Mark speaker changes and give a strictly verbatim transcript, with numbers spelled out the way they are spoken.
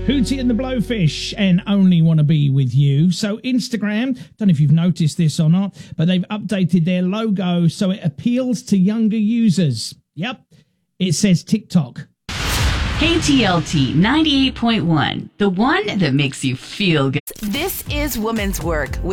Speaker 1: Hootie and the Blowfish and Only Want to Be With You. So Instagram, don't know if you've noticed this or not, but they've updated their logo so it appeals to younger users. Yep, it says TikTok.
Speaker 2: K T L T ninety-eight point one, the one that makes you feel good.
Speaker 3: This is Women's Work.